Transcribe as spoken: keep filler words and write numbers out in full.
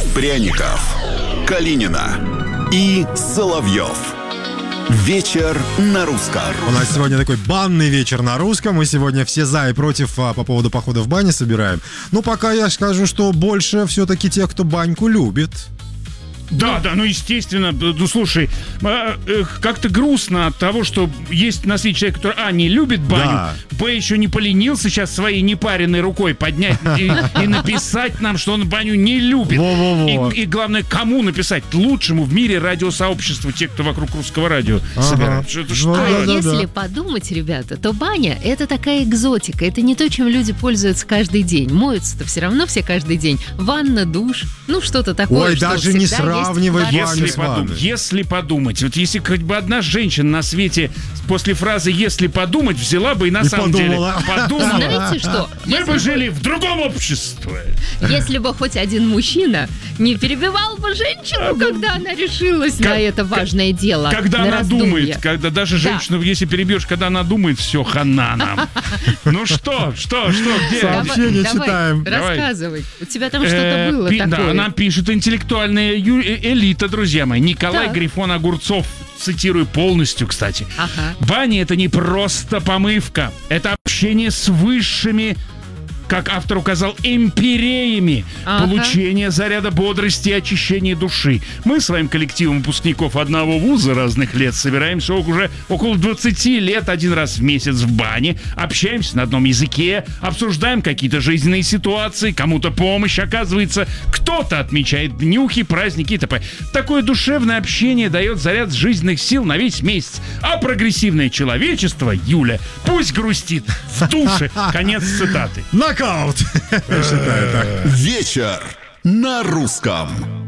Пряников, Калинина и Соловьев. Вечер на русском. У нас сегодня такой банный вечер на русском. Мы сегодня все за и против а, по поводу похода в баню собираем. Ну, пока я скажу, что больше все-таки тех, кто баньку любит. Да, да, ну естественно, ну слушай, э, э, как-то грустно от того, что есть на свете человек, который, а, не любит баню, Да. б, еще не поленился сейчас своей непаренной рукой поднять и, и написать нам, что он баню не любит. Во-во-во. И, и главное, кому написать? Лучшему в мире радиосообществу, те, кто вокруг русского радио Ага. собирают. Что, это что? Ну, А да, если да. подумать, ребята, то баня — это такая экзотика. Это не то, чем люди пользуются каждый день. Моются-то все равно все каждый день. Ванна, душ, ну что-то такое. Ой, что даже не всегда есть сравнивай в баре. баню. Если, с вами. подум- если подумать, вот если хоть бы одна женщина на свете после фразы «если подумать» взяла бы и на И самом подумала. деле подумала, Знаете что? мы Если бы бы- жили в другом обществе. Если бы хоть один мужчина не перебивал бы женщину, когда она решилась на это важное дело. Когда на она раздумье. думает, когда даже женщину, если перебьешь, когда она думает, все, хана нам. Ну что, что, что, где? Сам. Давай, Сообщение давай, читаем. Давай. рассказывай. У тебя там Э, что-то было пи- такое. Да, нам пишет интеллектуальная ю- э- элита, друзья мои. Николай Так. Грифон Огурцов. Цитирую полностью, кстати. Ага. Баня — это не просто помывка. Это общение с высшими, как автор указал, эмпиреями. Ага. Получение заряда бодрости и очищение души. Мы с своим коллективом выпускников одного вуза разных лет собираемся уже около двадцати лет один раз в месяц в бане, общаемся на одном языке, обсуждаем какие-то жизненные ситуации, кому-то помощь оказывается, кто-то отмечает днюхи, праздники и т.п. Такое душевное общение дает заряд жизненных сил на весь месяц. А прогрессивное человечество, Юля, пусть грустит в душе. Конец цитаты. Нокаут! Я считаю так. Вечер на русском.